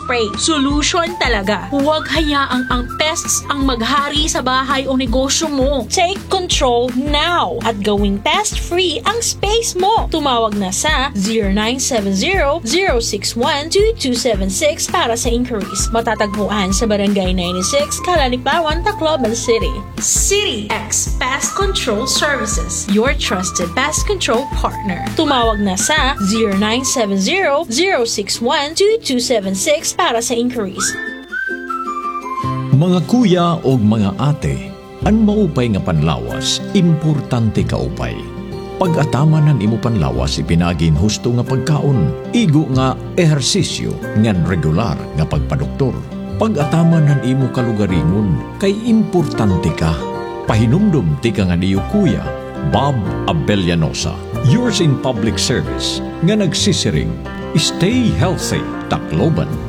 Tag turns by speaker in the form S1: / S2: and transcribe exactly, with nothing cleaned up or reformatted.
S1: spray. Solution talaga. Huwag hayaang ang pests ang maghari sa bahay o negosyo mo. Take control now at gawing pest-free ang space mo. Tumawag na sa zero nine seven zero, zero six one, two two seven six para sa inquiries. Matatagpuan sa Barangay ninety-six, Calalipawan, Tacloban City. City X Pest Control Services, your trusted pest control partner. Tumawag na sa zero nine seven zero, zero six one, two two seven six para sa inquiries.
S2: Mga kuya o mga ate, ang maupay nga panlawas, importante kaupay. Pag-ataman ng imo panlawas ipinagin husto nga pagkaon, igo nga ehersisyo ngan regular nga pagpadoktor. Pag-ataman ng imo kalugaringon, kay importante ka. Pahinumdum ti ka nga niyo kuya, Bob Abellanosa, yours in public service, nga nagsisiring, stay healthy, Tacloban.